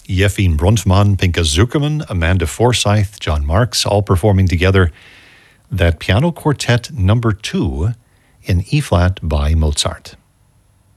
Yefim Bruntmann, Pinka Zuckerman, Amanda Forsyth, John Marks, all performing together that Piano Quartet number 2 in E-flat by Mozart.